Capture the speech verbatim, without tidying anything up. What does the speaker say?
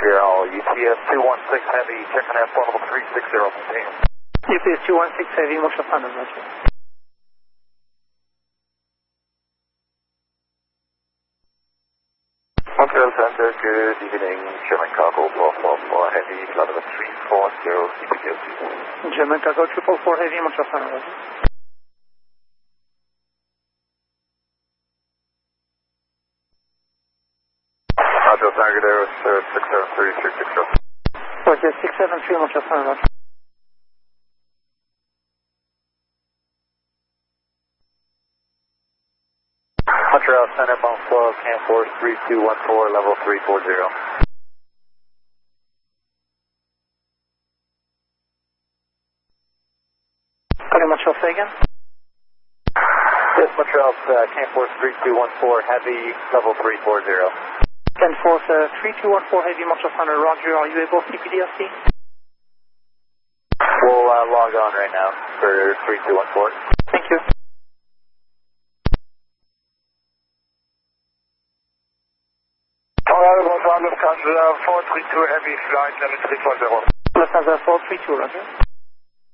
Montreal, U P S two one six Heavy, checking in for level three six zero, continue. U P S two one six Heavy, Montreal Thunder, roger. Montreal Thunder, good evening, German Cargo, four four four Heavy, flight level three four zero, C P T O C. German Cargo, triple four Heavy, Montreal Thunder, roger. Montreal Tiger, there is uh, six seven three three six zero. Roger, six seven three, Montreal Thunder, roger. Montreal Center, bound twelve, Cam Force three two one four, level three four zero. Calling Montreal, say again? Yes, Montreal, uh, Cam Force three two one four, Heavy, level three four zero. ten Force uh, three two one four Heavy, Montreal Thunder, roger. Are you able C P D O C? We'll uh, log on right now for three two one four. Thank you. Colorado, Lufthansa four three two Heavy, flight level three four zero. Lufthansa four three two, roger.